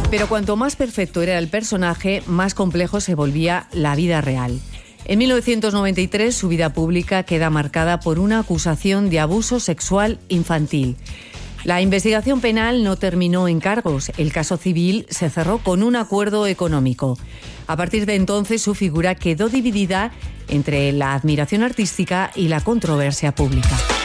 Pero cuanto más perfecto era el personaje, más complejo se volvía la vida real. En 1993, su vida pública queda marcada por una acusación de abuso sexual infantil. La investigación penal no terminó en cargos. El caso civil se cerró con un acuerdo económico. A partir de entonces, su figura quedó dividida entre la admiración artística y la controversia pública.